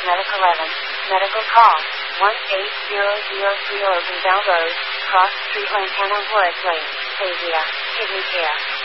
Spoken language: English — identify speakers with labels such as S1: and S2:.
S1: Medical 11, medical call, 18003 Oakendale Road, Cross Street, Lantana Woods Lane, Pavia, Kidney Care.